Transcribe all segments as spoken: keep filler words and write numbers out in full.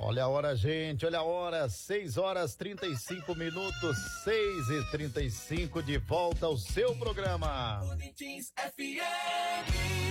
Olha a hora, gente, olha a hora, seis horas trinta e cinco minutos, seis e trinta e cinco, de volta ao seu programa. Unitins F M.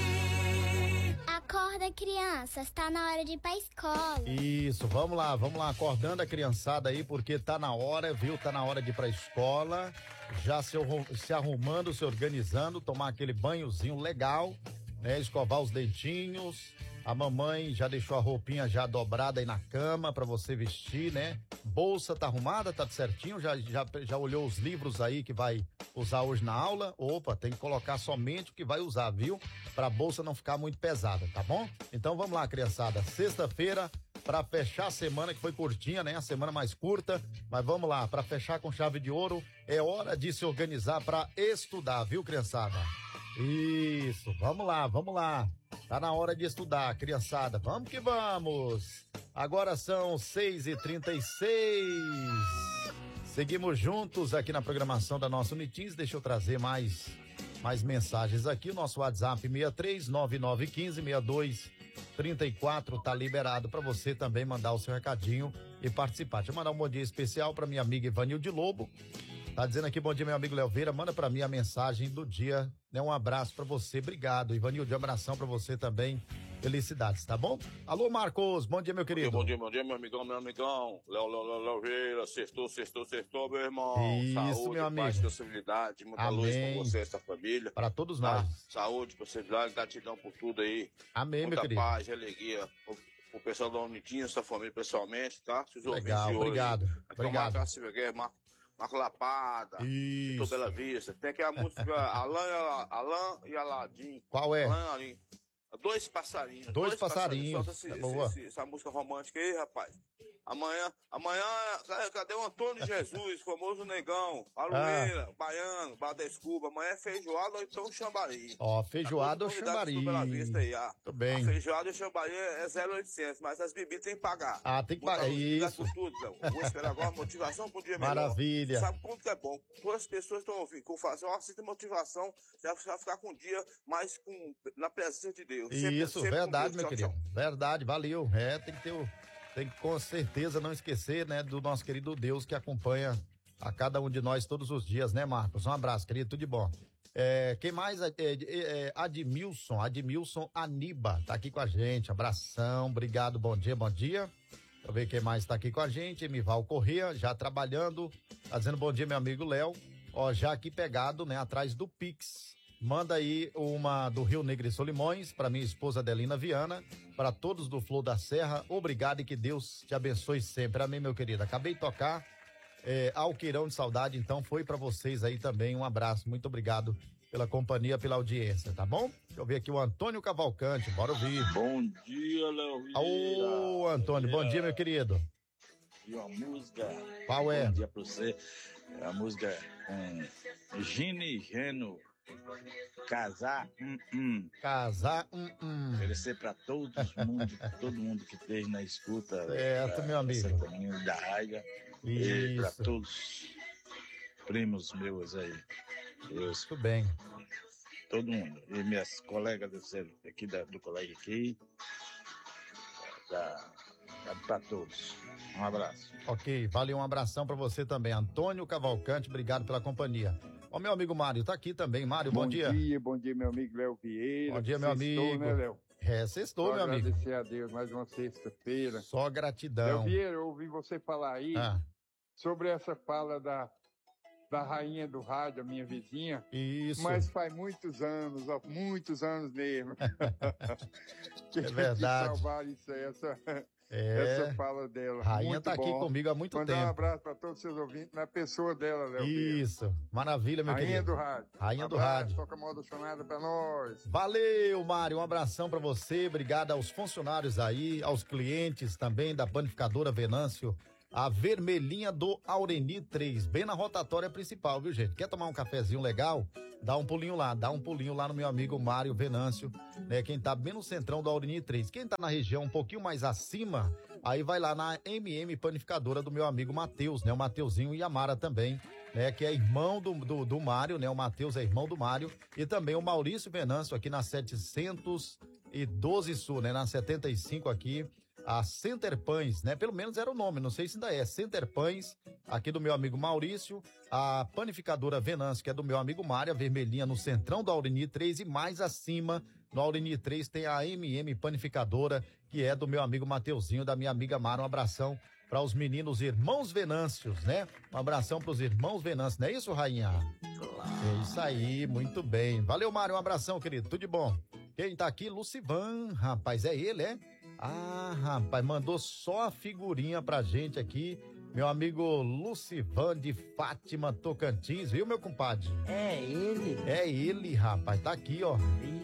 Acorda, crianças, tá na hora de ir pra escola. Isso, vamos lá, vamos lá, acordando a criançada aí, porque tá na hora, viu? Tá na hora de ir pra escola, já se, se arrumando, se organizando, tomar aquele banhozinho legal, né? Escovar os dentinhos. A mamãe já deixou a roupinha já dobrada aí na cama pra você vestir, né? Bolsa tá arrumada, tá certinho? Já, já, já olhou os livros aí que vai usar hoje na aula? Opa, tem que colocar somente o que vai usar, viu? Pra bolsa não ficar muito pesada, tá bom? Então vamos lá, criançada. Sexta-feira, pra fechar a semana, que foi curtinha, né? A semana mais curta, mas vamos lá, pra fechar com chave de ouro, é hora de se organizar pra estudar, viu, criançada? Isso, vamos lá, vamos lá. Tá na hora de estudar, criançada. Vamos que vamos. Agora são seis e trinta e seis. Seguimos juntos aqui na programação da nossa Unitins. Deixa eu trazer mais, mais mensagens aqui. O nosso WhatsApp seis três nove nove um cinco seis dois três quatro tá liberado para você também mandar o seu recadinho e participar. Deixa eu mandar um bom dia especial para minha amiga Ivanilde Lobo. Tá dizendo aqui, bom dia, meu amigo Léo Vieira, manda pra mim a mensagem do dia, né? Um abraço pra você, obrigado, Ivanildo, um abração pra você também, felicidades, tá bom? Alô, Marcos, bom dia, meu querido. Bom dia, bom dia, meu amigão, meu amigão, Léo, Léo, Léo, Léo Vieira, sextou, sextou, sextou, meu irmão. Isso, saúde, meu amigo. paz, possibilidade, muita Amém. luz pra você, essa família. Para todos nós. Tá? Saúde, possibilidade, gratidão por tudo aí. Amém, muita meu querido. paz, alegria. O pessoal da Unitinha, sua família pessoalmente, tá? Se os Legal, ouvintes obrigado, hoje, obrigado. Marco, Marco Lapada, Isso. Vitor Bela Vista. Tem aqui a música Alain, Alain e Aladim. Qual é? Alain, Aladim. Dois passarinhos. Dois passarinhos. Solta esse- É boa. esse- esse- essa música romântica aí, rapaz. Amanhã, amanhã, cadê- cadê o Antônio Jesus, famoso negão, Alueira, baiano, Bar da Escuba. Amanhã é feijoada ou então chambari. Ó, feijoada ou chambari. Bela Vista aí, ah. Tô bem. A feijoada e chambari é zero oitocentos, mas as bebidas tem que pagar. Ah, tem que Muita pagar, luz, obrigado isso. por tudo, Léo. Vou esperar agora motivação pro dia melhor. Maravilha. Sabe quanto que é bom? Todas as pessoas estão ouvindo, com fazer uma assista motivação, já vai ficar com o dia mais com, na presença de Deus. Sempre- Isso, sempre com verdade, Deus. meu Tchau, querido. tchau. Verdade, valeu. É, tem que ter o, tem que com certeza não esquecer, né, do nosso querido Deus que acompanha a cada um de nós todos os dias, né, Marcos? Um abraço, querido, tudo de bom. É, quem mais? É, é, é, Admilson, Admilson Aniba, tá aqui com a gente. Abração, obrigado, bom dia, bom dia. Deixa eu ver quem mais tá aqui com a gente. Emival Corrêa, já trabalhando, tá dizendo bom dia, meu amigo Léo. Ó, já aqui pegado, né, atrás do Pix. Manda aí uma do Rio Negro e Solimões para minha esposa Adelina Viana, para todos do Flor da Serra. Obrigado e que Deus te abençoe sempre. Amém, meu querido. Acabei de tocar é, Alqueirão de Saudade, então foi para vocês aí também. Um abraço, muito obrigado pela companhia, pela audiência, tá bom? Deixa eu ver aqui o Antônio Cavalcante, bora ouvir. Bom dia, Léo Vieira. Ô, Antônio, bom dia, meu querido. E uma música. Qual é? Bom dia pra você. É a música com Gine e Geno. Casar, hum, hum. Casar, hum, hum. Oferecer pra todo mundo, todo mundo que esteja na escuta. Certo, da- meu amigo. dessa caminho da Raiga. E pra Isso. todos primos meus aí. Deus, Muito bem. todo mundo. E minhas colegas do, ser- aqui da- do colégio aqui. Da, da, pra todos. Um abraço. Ok, valeu, um abração pra você também. Antônio Cavalcante, obrigado pela companhia. Ó, meu amigo Mário, tá aqui também. Mário, bom, dia. Bom dia, bom dia, meu amigo Léo Vieira. Bom dia, meu Sextou, amigo. né, Léo? É, sextou, Só meu amigo. agradecer a Deus mais uma sexta-feira. Só Léo gratidão. Vieira, eu ouvi você falar aí Ah, sobre essa fala da, da rainha do rádio, a minha vizinha. isso. Mas faz muitos anos, ó, muitos anos mesmo. que, É verdade. Que salvar isso aí, essa, É. essa fala dela. Rainha Muito tá aqui bom. comigo há muito Mandar um tempo. abraço para todos os seus ouvintes na pessoa dela, Léo Vieira. Isso. Maravilha, meu Rainha querido. do rádio. Rainha Um do abraço, rádio. Toca moda chonada pra nós. Valeu, Mário. Um abração pra você. Obrigado aos funcionários aí, aos clientes também da panificadora Venâncio. A vermelhinha do Aureni três, bem na rotatória principal, viu, gente? Quer tomar um cafezinho legal? Dá um pulinho lá, dá um pulinho lá no meu amigo Mário Venâncio, né? Quem tá bem no centrão do Aureni três. Quem tá na região um pouquinho mais acima, aí vai lá na M M Panificadora do meu amigo Matheus, né? O Mateuzinho e a Mara também, né? Que é irmão do, do, do Mário, né? O Matheus é irmão do Mário. E também o Maurício Venâncio aqui na setecentos e doze Sul, né? Na setenta e cinco aqui, a Center Pães, né? Pelo menos era o nome, não sei se ainda é. Center Pães, aqui do meu amigo Maurício, a panificadora Venâncio, que é do meu amigo Mário, a vermelhinha no centrão do Aureni três e mais acima, no Aureni três tem a M M Panificadora, que é do meu amigo Mateuzinho, da minha amiga Mara. Um abração para os meninos irmãos Venâncios, né? Um abração para os irmãos Venâncios, não é isso, Rainha? É isso aí, muito bem. Valeu, Mário, um abração, querido, tudo de bom. Quem tá aqui, Lucivan, rapaz, é ele, é? Ah, rapaz, mandou só a figurinha pra gente aqui, meu amigo Lucivan de Fátima Tocantins, viu, meu compadre? É ele. É ele, rapaz, tá aqui, ó.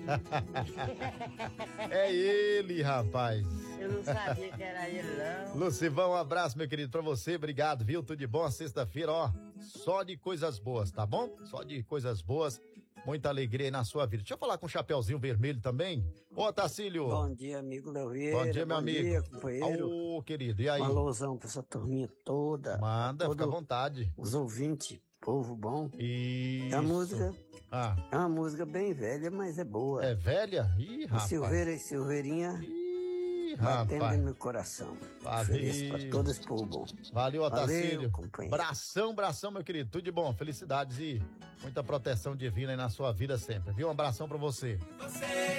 É ele, rapaz. Eu não sabia que era ele, não. Lucivan, um abraço, meu querido, pra você, obrigado, viu? Tudo de bom, sexta-feira, ó, só de coisas boas, tá bom? Só de coisas boas. Muita alegria aí na sua vida. Deixa eu falar com o Chapeuzinho Vermelho também. Ô, Tacílio. Bom dia, amigo Leoeira. Bom dia, meu Bom amigo. dia, companheiro. Ô, querido, e aí? Um alôzão pra essa turminha toda. Manda, todo fica à vontade. Os ouvintes, povo bom. Isso. É uma música, Ah, é uma música bem velha, mas é boa. é velha? Ih, rapaz. Silveira e Silveirinha Ih, batendo rapaz. no meu coração. Valeu. Feliz pra todo esse povo bom. Valeu, Otacílio. Valeu, companheiro. Bração, bração, meu querido. Tudo de bom. Felicidades e muita proteção divina aí na sua vida sempre, viu? Um abração pra você. Você